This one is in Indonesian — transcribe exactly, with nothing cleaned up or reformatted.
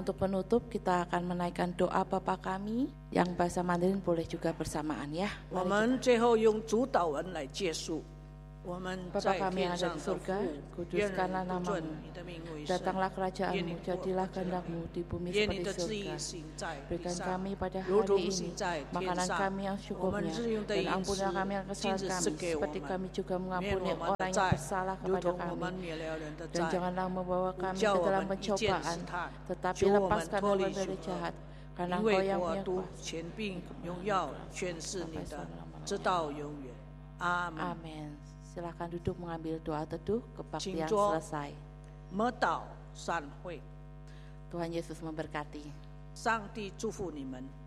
Untuk penutup kita akan menaikkan doa Bapa kami yang bahasa Mandarin boleh juga bersamaan ya. 我们最后用主祷文来结束。我们 Bapa 在 kami 天 yang ada 上 di 的 surga, 父，愿 kuduskanlah 不准 namamu, 你的名为圣， datanglah 愿 kerajaanmu, 你国 jadilah 降临， kehendakmu di bumi 愿你 seperti 的旨意 surga. 行在地 Berikan 上， kami pada 如 hari 同 ini 行在天 makanan 上。 kami yang 我们 secukupnya 日用的 dan 饮 ampunilah 食， kami yang 今 kesalahan 日赐 kami 给我 seperti 们， kami juga 免 mengampuni 我们的 orang yang 债， bersalah 如 kepada 同我 kami. 们免了人的 Dan 债。 janganlah membawa 不 kami 叫 ke 我 dalam 们一见 pencobaan, 试探， tetapi 救我们 lepaskan 脱离 kami 凶 dari 恶。 jahat. Karena 因 Engkau 为 yang 国 punya 度、 kuasa. 权柄、荣耀，全是你的，直到永远。阿门。 Amin. Silakan duduk mengambil doa teduh, kebaktian 请坐。 selesai. 默祷散会， Tuhan Yesus memberkati. 上帝祝福你们。